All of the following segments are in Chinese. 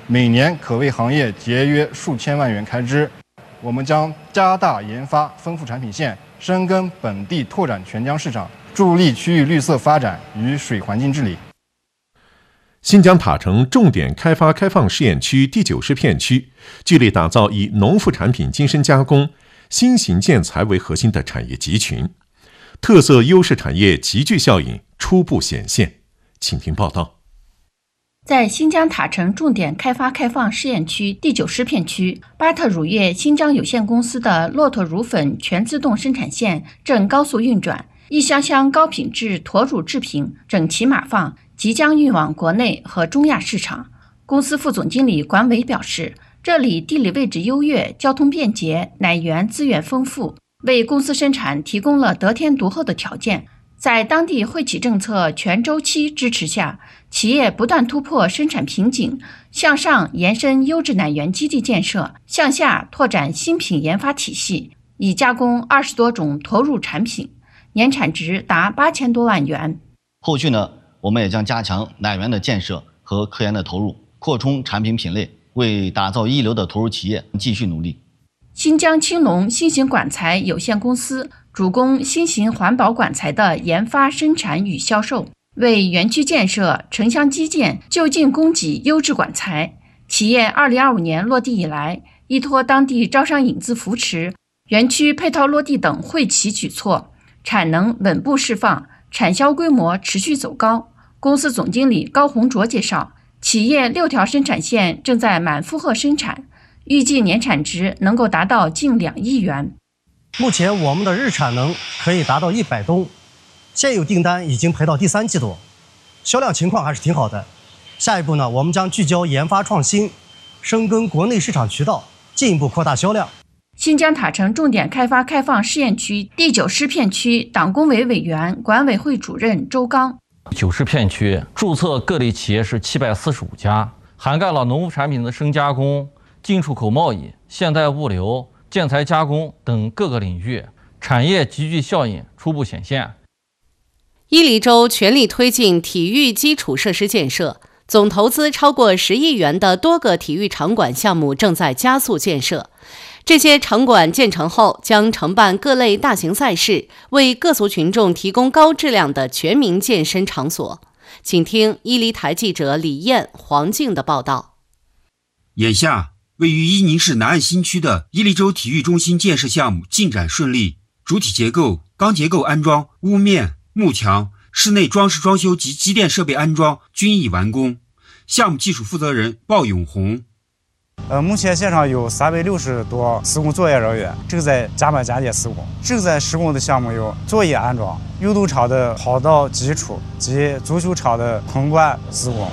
每年可为行业节约数千万元开支。我们将加大研发，丰富产品线，深耕本地，拓展全疆市场，助力区域绿色发展与水环境治理。 新疆塔城重点开发开放试验区第90片区，致力打造以农副产品精深加工、新型建材为核心的产业集群，特色优势产业集聚效应初步显现。请听报道。 在新疆塔城重点开发开放试验区第90片区，巴特乳业新疆有限公司的骆驼乳粉全自动生产线正高速运转，一箱箱高品质驼乳制品整齐码放，即将运往国内和中亚市场。公司副总经理管伟表示，这里地理位置优越，交通便捷，奶源资源丰富，为公司生产提供了得天独厚的条件。在当地惠企政策全周期支持下，企业不断突破生产瓶颈，向上延伸优质奶源基地建设，向下拓展新品研发体系，已加工20多种驼乳产品，年产值达8000多万元。 后续呢，我们也将加强奶源的建设和科研的投入，扩充产品品类，为打造一流的驼乳企业继续努力。 新疆青龙新型管材有限公司主攻新型环保管材的研发、生产与销售，为园区建设、城乡基建就近供给优质管材。企业2025年落地以来，依托当地招商引资扶持、园区配套落地等惠企举措，产能稳步释放，产销规模持续走高。公司总经理高洪卓介绍，企业6条生产线正在满负荷生产，预计年产值能够达到近2亿元。 目前我们的日产能可以达到100吨，现有订单已经排到第3季度，销量情况还是挺好的。下一步呢，我们将聚焦研发创新，深耕国内市场渠道，进一步扩大销量。 新疆塔城重点开发开放试验区第90片区党工委委员、管委会主任周刚。 90片区注册各类企业是745家，涵盖了农副产品的深加工、进出口贸易、现代物流、建材加工等各个领域，产业集聚效应初步显现。 伊犁州全力推进体育基础设施建设，总投资超过10亿元的多个体育场馆项目正在加速建设。这些场馆建成后，将承办各类大型赛事，为各族群众提供高质量的全民健身场所。请听伊犁台记者李艳、黄静的报道。 眼下，位于伊宁市南岸新区的伊犁州体育中心建设项目进展顺利，主体结构、钢结构安装、屋面、幕墙、室内装饰装修及机电设备安装均已完工。项目技术负责人鲍永红。 目前现场有360多施工作业人员正在加班加点施工。正在施工的项目有作业安装、运动场的跑道基础及足球场的棚冠施工。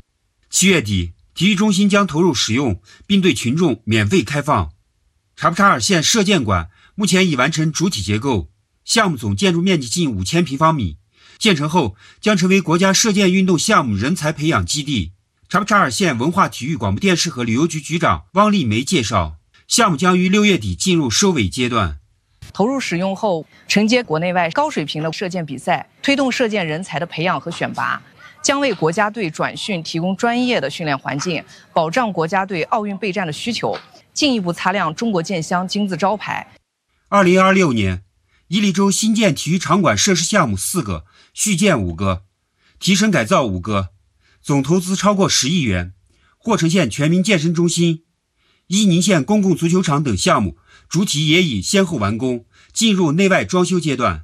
7月底，体育中心将投入使用，并对群众免费开放。察布查尔县射箭馆目前已完成主体结构，项目总建筑面积近5000平方米，建成后将成为国家射箭运动项目人才培养基地。察布查尔县文化体育广播电视和旅游局局长汪丽梅介绍，项目将于6月底进入收尾阶段。 投入使用后，承接国内外高水平的射箭比赛，推动射箭人才的培养和选拔，将为国家队转训提供专业的训练环境，保障国家队奥运备战的需求，进一步擦亮中国箭乡金字招牌。 2026年，伊犁州新建体育场馆设施项目4个，续建5个，提升改造5个，总投资超过10亿元。霍城县全民健身中心、伊宁县公共足球场等项目主体也已先后完工，进入内外装修阶段。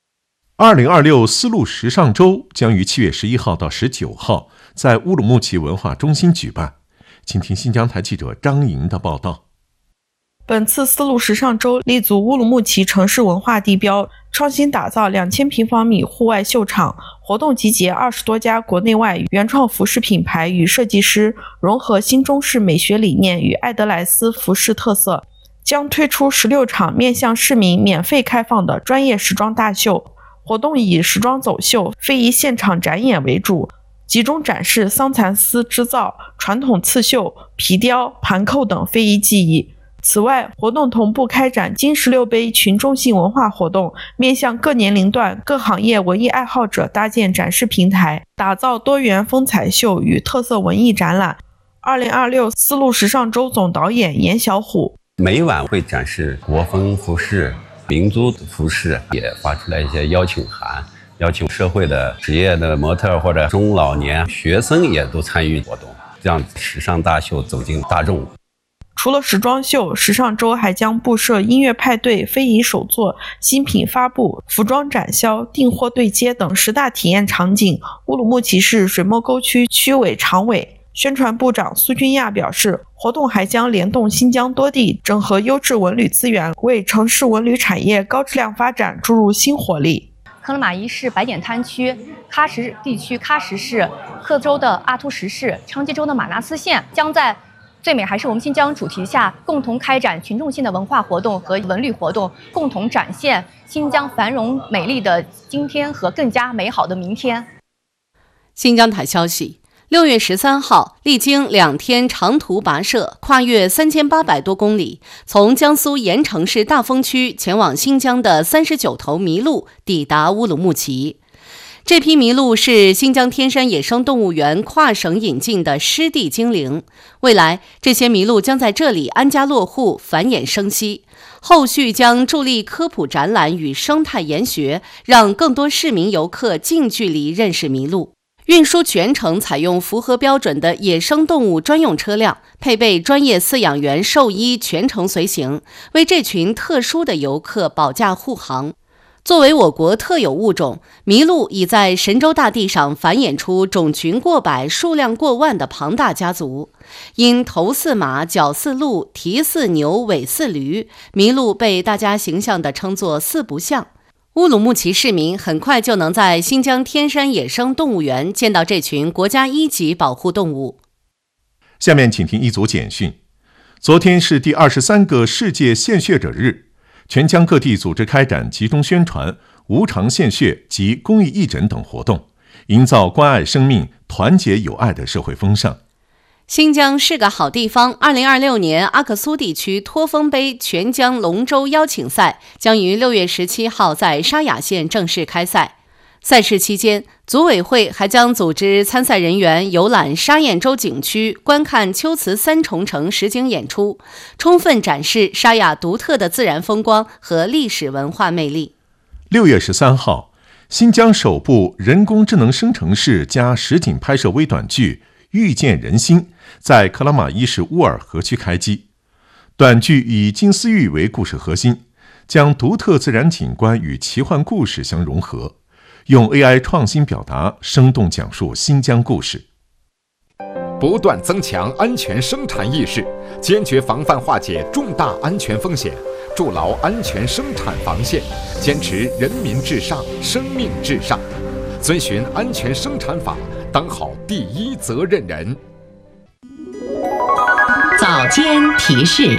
2026丝路时尚周将于7月11号到19号在乌鲁木齐文化中心举办。请听新疆台记者张莹的报道。 本次丝路时尚周立足乌鲁木齐城市文化地标，创新打造2000平方米户外秀场，活动集结20多家国内外原创服饰品牌与设计师，融合新中式美学理念与艾德莱斯服饰特色，将推出16场面向市民免费开放的专业时装大秀。活动以时装走秀、非遗现场展演为主，集中展示桑蚕丝织造、传统刺绣、皮雕、盘扣等非遗技艺。此外，活动同步开展金16杯群众性文化活动，面向各年龄段、各行业文艺爱好者搭建展示平台，打造多元风采秀与特色文艺展览。 2026丝路时尚周总导演严小虎。 每晚会展示国风服饰、民族服饰，也发出来一些邀请函，邀请社会的职业的模特或者中老年学生也都参与活动，让时尚大秀走进大众。 除了时装秀，时尚周还将布设音乐派对、非遗手作、新品发布、服装展销、订货对接等10大体验场景。乌鲁木齐市水墨沟区区委常委、宣传部长苏君亚表示，活动还将联动新疆多地，整合优质文旅资源，为城市文旅产业高质量发展注入新活力。 克拉玛依市白点滩区、喀什地区喀什市、克州的阿图什市、昌吉州的马纳斯县将在最美还是我们新疆主题下，共同开展群众性的文化活动和文旅活动，共同展现新疆繁荣美丽的今天和更加美好的明天。 新疆台消息，6月13号，历经2天长途跋涉，跨越3800多公里，从江苏盐城市大丰区前往新疆的39头麋鹿抵达乌鲁木齐。这批麋鹿是新疆天山野生动物园跨省引进的湿地精灵，未来这些麋鹿将在这里安家落户，繁衍生息，后续将助力科普展览与生态研学，让更多市民游客近距离认识麋鹿。运输全程采用符合标准的野生动物专用车辆，配备专业饲养员兽医全程随行，为这群特殊的游客保驾护航。作为我国特有物种，麋鹿已在神州大地上繁衍出种群过百、数量过万的庞大家族。因头似马、脚似鹿、蹄似牛、尾似驴，麋鹿被大家形象地称作四不像。乌鲁木齐市民很快就能在新疆天山野生动物园见到这群国家1级保护动物。 下面请听一组简讯。昨天是第23个世界献血者日，全疆各地组织开展集中宣传、无偿献血及公益义诊等活动，营造关爱生命、团结友爱的社会风尚。 新疆是个好地方2026年阿克苏地区托峰杯全疆龙舟邀请赛将于6月17号在沙雅县正式开赛。赛事期间，组委会还将组织参赛人员游览沙堰洲景区，观看秋瓷3重城实景演出，充分展示沙雅独特的自然风光和历史文化魅力。 6月13号，新疆首部人工智能生成式加实景拍摄微短剧《遇见人心》在克拉玛依市乌尔河区开机。短剧以金丝玉为故事核心，将独特自然景观与奇幻故事相融合，用 AI 创新表达，生动讲述新疆故事。 不断增强安全生产意识，坚决防范化解重大安全风险，筑牢安全生产防线，坚持人民至上、生命至上，遵循安全生产法，当好第一责任人。 早间提示。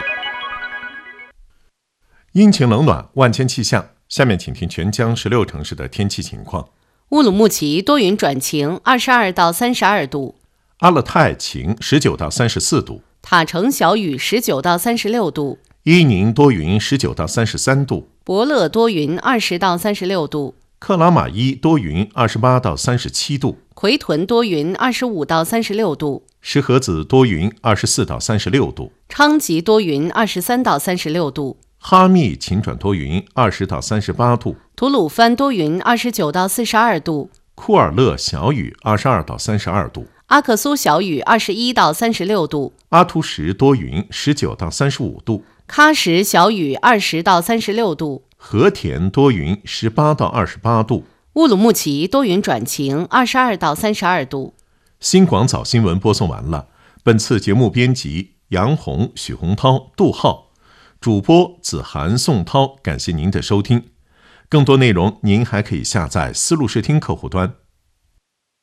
阴晴冷暖，万千气象。下面请听全疆16城市的天气情况。 乌鲁木齐多云转晴，22到32度； 阿勒泰晴，19到34度； 塔城小雨，19到36度； 伊宁多云，19到33度； 博乐多云，20到36度； 克拉玛依多云，28到37度； 奎屯多云，25到36度； 石河子多云，24到36度； 昌吉多云，23到36度； 哈密晴转多云，20到38度； 吐鲁番多云，29到42度； 库尔勒小雨，22到32度； 阿克苏小雨，21到36度； 阿图什多云，19到35度； 喀什小雨，20到36度； 和田多云，18到28度； 乌鲁木齐多云转晴，22到32度。 新广早新闻播送完了。本次节目编辑杨红、许洪涛、杜浩，主播子涵、宋涛。感谢您的收听。更多内容您还可以下载丝路视听客户端。